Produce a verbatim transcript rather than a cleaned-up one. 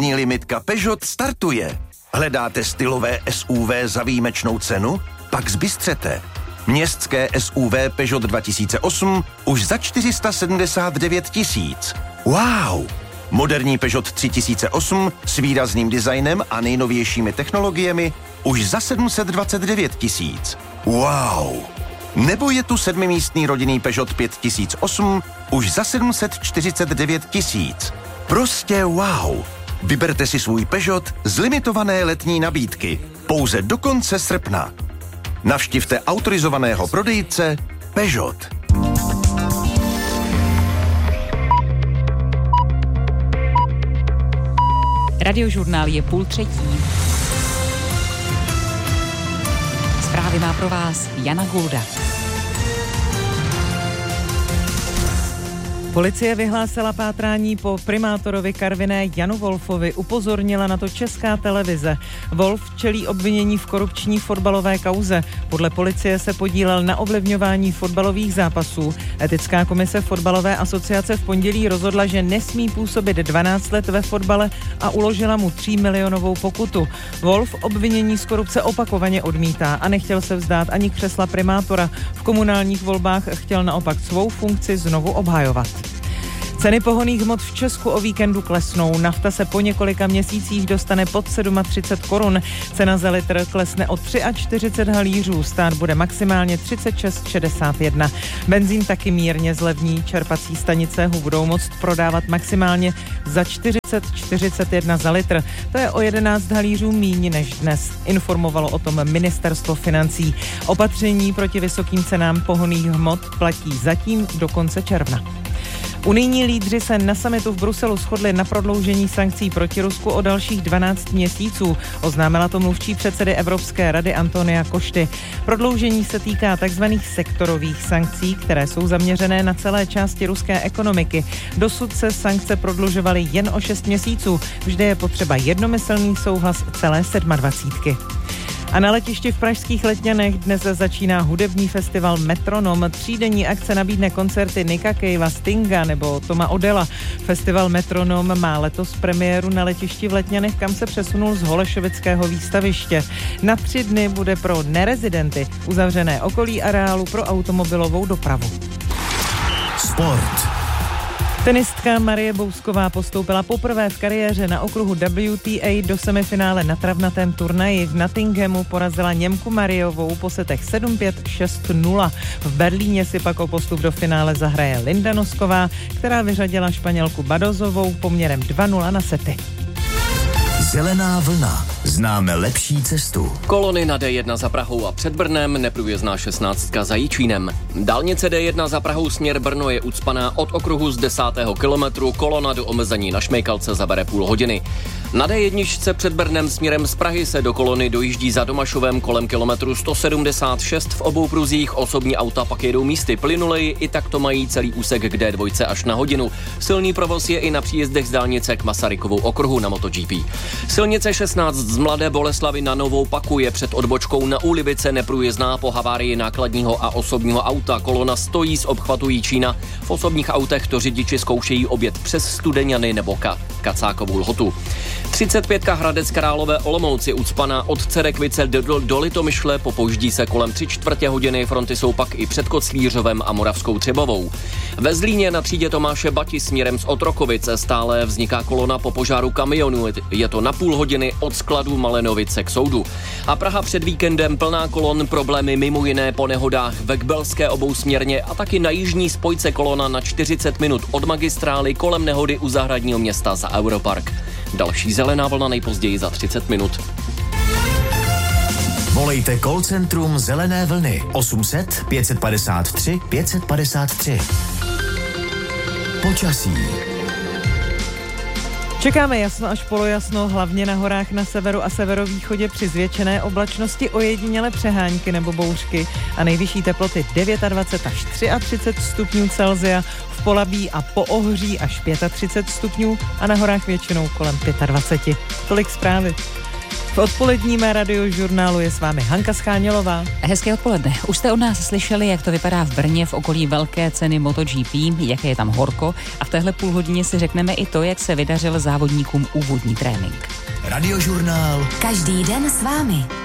jízdní limitka Peugeot startuje. Hledáte stylové S U V za výjimečnou cenu? Pak zbystřete. Městské S U V Peugeot dva tisíce osm už za čtyři sta sedmdesát devět tisíc. Wow! Moderní Peugeot tři tisíce osm s výrazným designem a nejnovějšími technologiemi už za sedm set dvacet devět tisíc. Wow! Nebo je tu sedmimístný rodinný Peugeot pět tisíc osm už za sedm set čtyřicet devět tisíc. Prostě wow! Vyberte si svůj Peugeot z limitované letní nabídky pouze do konce srpna. Navštivte autorizovaného prodejce Peugeot. Radiožurnál je půl třetí. Zprávy má pro vás Jana Gulda. Policie vyhlásila pátrání po primátorovi Karviné Janu Wolfovi, upozornila na to Česká televize. Wolf čelí obvinění v korupční fotbalové kauze. Podle policie se podílel na ovlivňování fotbalových zápasů. Etická komise fotbalové asociace v pondělí rozhodla, že nesmí působit dvanáct let ve fotbale a uložila mu tří milionovou pokutu. Wolf obvinění z korupce opakovaně odmítá a nechtěl se vzdát ani křesla primátora. V komunálních volbách chtěl naopak svou funkci znovu obhajovat. Ceny pohonných hmot v Česku o víkendu klesnou. Nafta se po několika měsících dostane pod třicet sedm korun. Cena za litr klesne o čtyřicet tři halířů. Stát bude maximálně třicet šest šedesát jedna. Benzín taky mírně zlevní. Čerpací stanice ho budou moct prodávat maximálně za čtyřicet čtyřicet jedna za litr. To je o jedenáct halířů míň než dnes. Informovalo o tom ministerstvo financí. Opatření proti vysokým cenám pohonných hmot platí zatím do konce června. Unijní lídři se na summitu v Bruselu shodli na prodloužení sankcí proti Rusku o dalších dvanáct měsíců. Oznámila to mluvčí předsedy Evropské rady Antonia Košty. Prodloužení se týká takzvaných sektorových sankcí, které jsou zaměřené na celé části ruské ekonomiky. Dosud se sankce prodlužovaly jen o šest měsíců. Vždy je potřeba jednomyslný souhlas celé sedmadvacítky. A na letišti v pražských Letňanech dnes začíná hudební festival Metronom. Třídenní akce nabídne koncerty Nicka Cavea, Stinga nebo Toma Odella. Festival Metronom má letos premiéru na letišti v Letňanech, kam se přesunul z holešovického výstaviště. Na tři dny bude pro nerezidenty uzavřené okolí areálu pro automobilovou dopravu. Sport. Tenistka Marie Bousková postoupila poprvé v kariéře na okruhu W T A do semifinále na travnatém turnaji. V Nottinghamu porazila Němku Mariovou po setech sedm pět šest nula. V Berlíně si pak o postup do finále zahraje Linda Nosková, která vyřadila Španělku Badozovou poměrem dva nula na sety. Zelená vlna. Známe lepší cestu. Kolony na D jedna za Prahou a před Brnem, neprůjezdná šestnáctka za Jičínem. Dálnice D jedna za Prahou směr Brno je ucpaná od okruhu z desátého kilometru, kolona do omezení na Šmejkalce zabere půl hodiny. Na D jedna před Brnem směrem z Prahy se do kolony dojíždí za Domašovem kolem kilometru sto sedmdesát šest v obou pruzích, osobní auta pak jedou místy plynuleji, i tak to mají celý úsek k D dva až na hodinu. Silný provoz je i na příjezdech z dálnice k Masarykovu okruhu na MotoGP. Silnice šestnáct z Mladé Boleslavi na Novou Paku je před odbočkou na Úlivice neprůjezdná po havárii nákladního a osobního auta. Kolona stojí z obchvatu Jičína. V osobních autech to řidiči zkoušejí obět přes Studeňany nebo Ka- Kacákovou Lhotu. třicet pět Hradec Králové Olomouci ucpaná od Cerekvice do, do Litomyšle, popouždí se kolem tři čtvrtě hodiny, fronty jsou pak i před Koclířovem a Moravskou Třebovou. Ve Zlíně na třídě Tomáše Bati směrem z Otrokovice stále vzniká kolona po požáru kamionu, je to na půl hodiny od skladu Malenovice k soudu. A Praha před víkendem plná kolon, problémy mimo jiné po nehodách ve Kbelské obousměrně a taky na jižní spojce kolona na čtyřicet minut od magistrály kolem nehody u Zahradního města za Europark. Další zelená vlna nejpozději za třicet minut. Volejte call centrum Zelené vlny osm set pět padesát tři pět padesát tři. Počasí. Čekáme jasno až polojasno, hlavně na horách na severu a severovýchodě při zvětšené oblačnosti ojedinělé přehánky nebo bouřky a nejvyšší teploty dvacet devět až třicet tři stupňů Celsia, v Polabí a po Ohří až třicet pět stupňů a na horách většinou kolem dvacet pět. Tolik zprávy. V odpoledním radiožurnálu je s vámi Hanka Schánělová. Hezké odpoledne. Už jste od nás slyšeli, jak to vypadá v Brně v okolí velké ceny MotoGP, jaké je tam horko, a v téhle půlhodině si řekneme i to, jak se vydařil závodníkům úvodní trénink. Radiožurnál. Každý den s vámi.